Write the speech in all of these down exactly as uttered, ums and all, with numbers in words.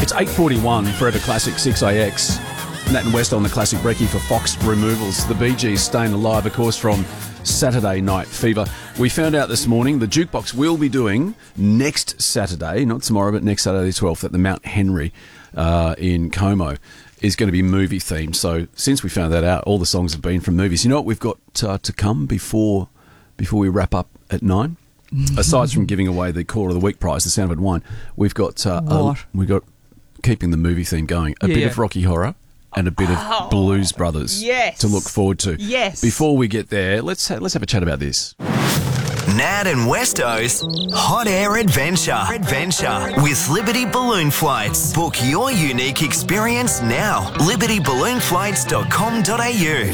It's eight forty-one, Forever Classic six A X. Nat and West on the Classic Brekkie for Fox Removals. The Bee Gees staying alive, of course, from Saturday Night Fever. We found out this morning the Jukebox will be doing next Saturday, not tomorrow, but next Saturday the twelfth at the Mount Henry uh, in Como, is going to be movie themed. So since we found that out, all the songs have been from movies. You know what we've got uh, to come before before we wrap up at nine? Aside from giving away the Caller of the Week prize, the Sound of It wine, we've got uh, a, we've got keeping the movie theme going. A Yeah, bit yeah. of Rocky Horror and a bit of Oh, Blues Brothers yes. to look forward to. Yes. Before we get there, let's ha- let's have a chat about this. Nat and Westo's Hot Air Adventure. Adventure with Liberty Balloon Flights. Book your unique experience now. liberty balloon flights dot com dot a u.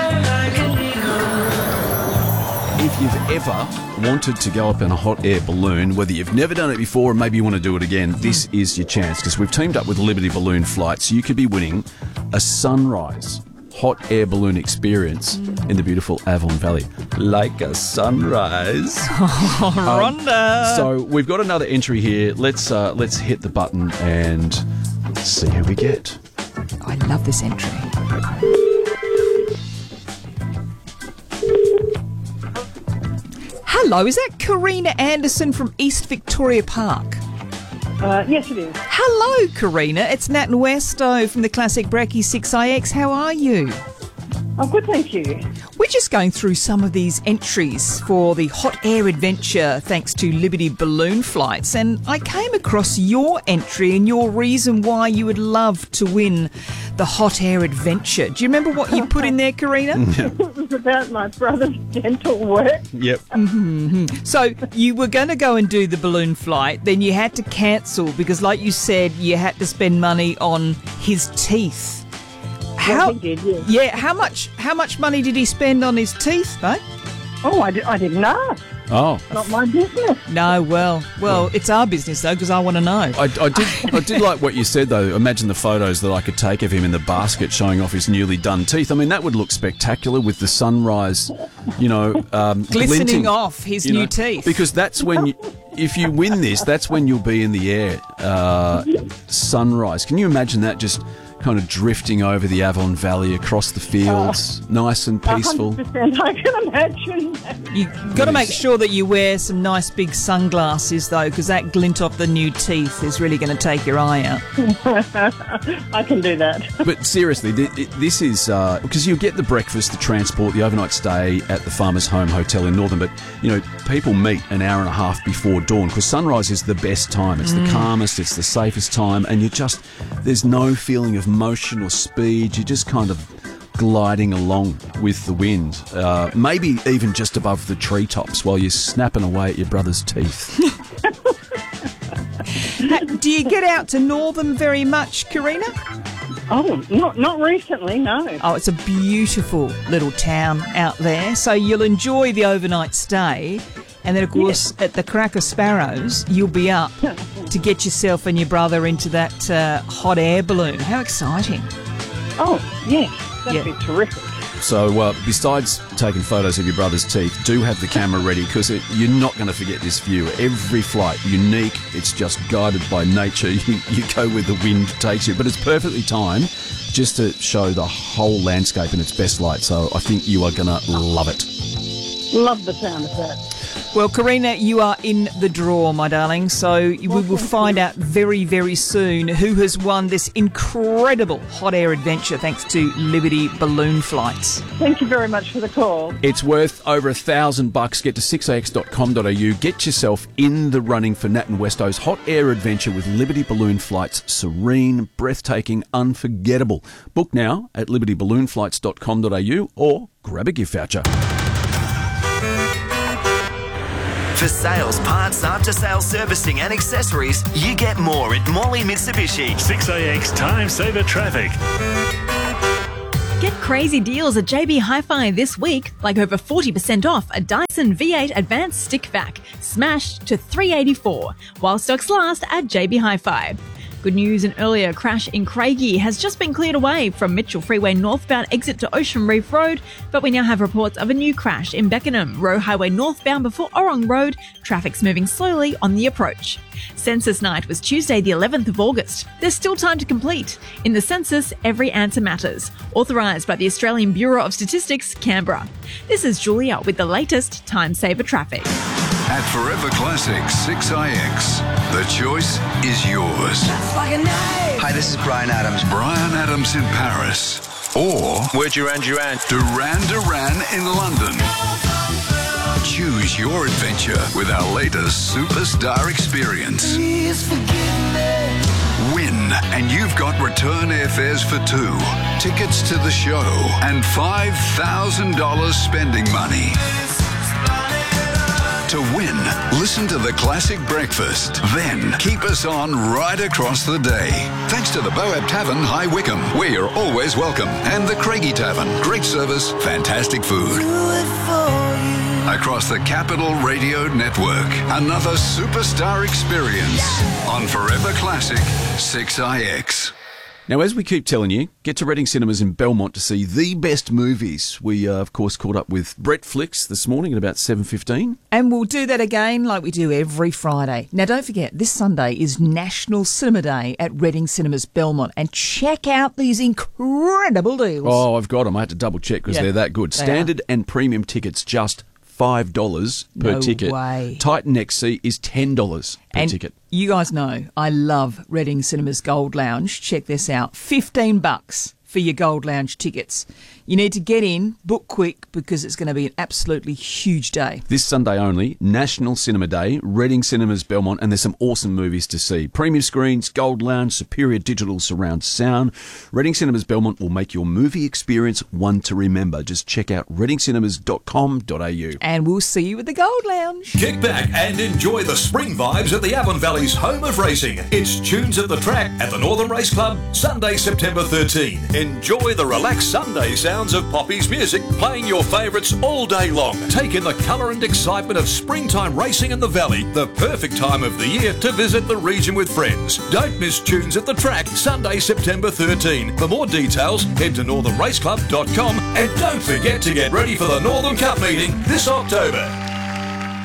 If you've ever wanted to go up in a hot air balloon, whether you've never done it before or maybe you want to do it again, this is your chance, because we've teamed up with Liberty Balloon Flights. You could be winning a sunrise hot air balloon experience in the beautiful Avon Valley. Like a sunrise. Oh, Rhonda. So we've got another entry here. Let's uh, let's hit the button and see who we get. I love this entry. Hello, is that Karina Anderson from East Victoria Park? Uh, yes, it is. Hello, Karina. It's Nat and Westo from the Classic Brekkie six A X. How are you? Oh, good, thank you. We're just going through some of these entries for the hot air adventure thanks to Liberty Balloon Flights, and I came across your entry and your reason why you would love to win the hot air adventure. Do you remember what you put in there, Karina? It was about my brother's dental work. Yep. So you were going to go and do the balloon flight, then you had to cancel because, like you said, you had to spend money on his teeth. How? Well, he did, yes. Yeah. How much? How much money did he spend on his teeth, mate? Oh, I, di- I didn't ask. Oh. Not my business. No. Well, well, it's our business though, because I want to know. I, I did I did like what you said, though. Imagine the photos that I could take of him in the basket showing off his newly done teeth. I mean, that would look spectacular with the sunrise, you know, um, Glistening glinting, off his you new know, teeth. Because that's when, you, if you win this, that's when you'll be in the air. Uh, sunrise. Can you imagine that just kind of drifting over the Avon Valley across the fields, nice and peaceful? one hundred percent, I can imagine. You've got to make sure that you wear some nice big sunglasses, though, because that glint off the new teeth is really going to take your eye out. I can do that. But seriously, th- it- this is because you get the breakfast, the transport, the overnight stay at the Farmers Home Hotel in Northern. But you know, people meet an hour and a half before dawn because sunrise is the best time. It's the calmest, it's the safest time, and you just there's no feeling of motion or speed. You're just kind of gliding along with the wind, uh, maybe even just above the treetops while you're snapping away at your brother's teeth. Do you get out to Northern very much, Karina? Oh, not not recently, no. Oh, it's a beautiful little town out there. So you'll enjoy the overnight stay. And then, of course, at the Cracker Sparrows, you'll be up to get yourself and your brother into that uh, hot air balloon. How exciting. Oh, yes, that'd Yeah. be terrific. So, uh, besides taking photos of your brother's teeth, do have the camera ready because you're not going to forget this view. Every flight, unique. It's just guided by nature. You, you go where the wind takes you, but it's perfectly timed just to show the whole landscape in its best light. So, I think you are going to love it. Love the sound of that. Well, Karina, you are in the draw, my darling. So we will find out very, very soon who has won this incredible hot air adventure thanks to Liberty Balloon Flights. Thank you very much for the call. It's worth over a thousand bucks. Get to six a x dot com dot a u. Get yourself in the running for Nat and Westo's hot air adventure with Liberty Balloon Flights. Serene, breathtaking, unforgettable. Book now at liberty balloon flights dot com dot a u or grab a gift voucher. For sales, parts, after-sales servicing and accessories, you get more at Morley Mitsubishi. six A X Time Saver Traffic. Get crazy deals at J B Hi-Fi this week, like over forty percent off a Dyson V eight Advanced Stick Vac, smashed to three hundred eighty-four dollars, while stocks last at J B Hi-Fi. Good news, an earlier crash in Craigie has just been cleared away from Mitchell Freeway northbound exit to Ocean Reef Road, but we now have reports of a new crash in Beckenham, Roe Highway northbound before Orong Road. Traffic's moving slowly on the approach. Census night was Tuesday the eleventh of August. There's still time to complete. In the census, every answer matters. Authorised by the Australian Bureau of Statistics, Canberra. This is Julia with the latest Time Saver traffic. At Forever Classic six I X, the choice is yours. Hi, this is Brian Adams. Brian Adams in Paris. Or We're Duran Duran. Duran Duran in London. Choose your adventure with our latest Superstar experience. Win, and you've got return airfares for two, tickets to the show, and five thousand dollars spending money. To win, listen to the Classic Breakfast. Then keep us on right across the day. Thanks to the Boab Tavern, High Wycombe, where you're always welcome, and the Craigie Tavern. Great service, fantastic food. Across the Capital Radio Network, another Superstar experience on Forever Classic six I X. Now, as we keep telling you, get to Reading Cinemas in Belmont to see the best movies. We, uh, of course, caught up with Brett Flicks this morning at about seven fifteen. And we'll do that again like we do every Friday. Now, don't forget, this Sunday is National Cinema Day at Reading Cinemas Belmont. And check out these incredible deals. Oh, I've got them. I had to double check because Yeah, they're that good. they Standard and premium tickets just five dollars per No ticket. way. Titan X C is ten dollars per And ticket. you guys know I love Reading Cinemas Gold Lounge. Check this out. fifteen bucks for your Gold Lounge tickets. You need to get in, book quick, because it's going to be an absolutely huge day. This Sunday only, National Cinema Day, Reading Cinemas Belmont, and there's some awesome movies to see. Premium screens, Gold Lounge, superior digital surround sound. Reading Cinemas Belmont will make your movie experience one to remember. Just check out reading cinemas dot com dot a u. And we'll see you at the Gold Lounge. Kick back and enjoy the spring vibes at the Avon Valley's home of racing. It's Tunes at the Track at the Northern Race Club, Sunday, September thirteenth. Enjoy the relaxed Sunday sounds of Poppy's music, playing your favourites all day long. Take in the colour and excitement of springtime racing in the Valley, the perfect time of the year to visit the region with friends. Don't miss Tunes at the Track, Sunday, September thirteenth. For more details, head to northern race club dot com and don't forget to get ready for the Northern Cup meeting this October.